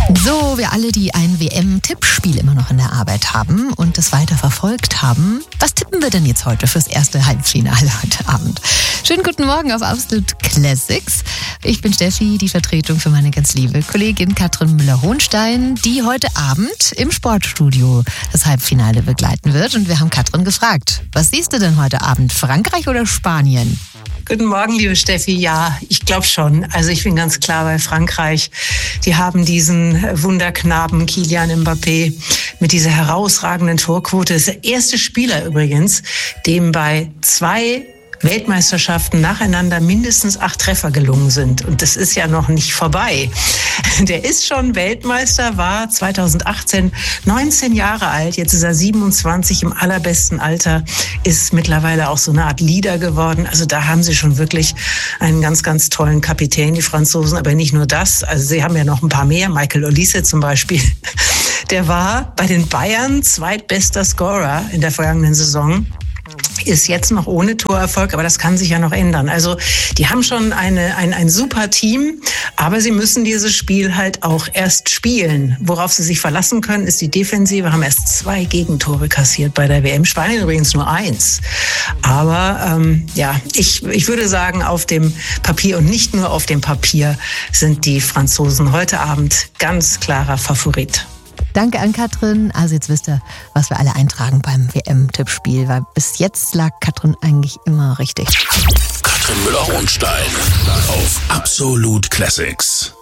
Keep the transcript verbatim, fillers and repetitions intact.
So, wir alle, die ein W M-Tippspiel immer noch in der Arbeit haben und das weiter verfolgt haben, was tippen wir denn jetzt heute fürs erste Halbfinale heute Abend? Schönen guten Morgen auf Absolute Classics. Ich bin Steffi, die Vertretung für meine ganz liebe Kollegin Katrin Müller-Hohenstein, die heute Abend im Sportstudio das Halbfinale begleiten wird. Und wir haben Katrin gefragt, was siehst du denn heute Abend, Frankreich oder Spanien? Guten Morgen, liebe Steffi. Ja, ich glaube schon. Also ich bin ganz klar bei Frankreich. Die haben diesen Wunderknaben Kylian Mbappé mit dieser herausragenden Torquote. Das ist der erste Spieler übrigens, dem bei zwei Weltmeisterschaften nacheinander mindestens acht Treffer gelungen sind. Und das ist ja noch nicht vorbei. Der ist schon Weltmeister, war zweitausendachtzehn neunzehn Jahre alt. Jetzt ist er siebenundzwanzig im allerbesten Alter, ist mittlerweile auch so eine Art Leader geworden. Also da haben sie schon wirklich einen ganz, ganz tollen Kapitän, die Franzosen. Aber nicht nur das. Also sie haben ja noch ein paar mehr. Michael Olise zum Beispiel. Der war bei den Bayern zweitbester Scorer in der vergangenen Saison. Ist jetzt noch ohne Torerfolg, aber das kann sich ja noch ändern. Also die haben schon eine, ein, ein super Team, aber sie müssen dieses Spiel halt auch erst spielen. Worauf sie sich verlassen können, ist die Defensive. Haben erst zwei Gegentore kassiert bei der W M. Spanien übrigens nur eins. Aber ähm, ja, ich, ich würde sagen, auf dem Papier und nicht nur auf dem Papier sind die Franzosen heute Abend ganz klarer Favorit. Danke an Katrin. Also jetzt wisst ihr, was wir alle eintragen beim W M-Tippspiel, weil bis jetzt lag Katrin eigentlich immer richtig. Katrin Müller-Hohenstein auf Absolute Classics.